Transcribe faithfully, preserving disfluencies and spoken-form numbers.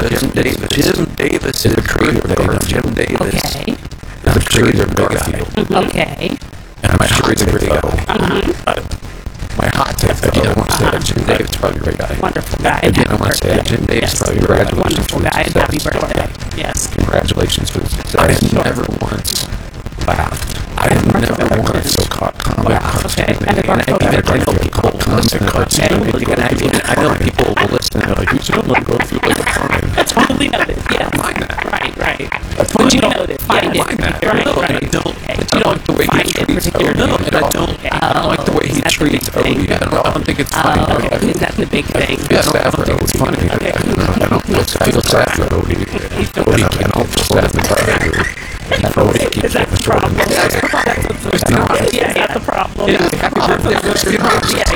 uh, Jim Davis. Jim Davis is the creator of Jim Davis. Okay. The creator of Garfield. Okay. And I'm sure he's a great guy. Uh-huh. My hot take, again, I want to say that Jim Davis is probably a great guy. Wonderful guy. Again, I want to say that Jim Davis is probably congratulations. Wonderful guy and happy birthday. Yes. Congratulations for the success. I have never once laughed. I have never once so caught comic Okay. And I know people listen, and I know people will listen and they're like, you sound like Garfield like a fine. That's totally noted. Yes. Mind that. Right, right. That's But fine. you know it. Find it. Mind that. Right, No, right. and I don't. Okay. I don't like the way he Find it treats. particularly. No, and I don't. Okay. I don't like the way he That's the treats big thing. Odie. I don't. I don't think it's funny. Oh, I- is that the big thing? Yes, I don't think it's funny. I Okay. don't- I don't feel I feel sad for Odie. Odie can also sad for Odie. Is that the problem? That's the problem. It's not. Yeah, that's the problem. Happy birthday, Christy.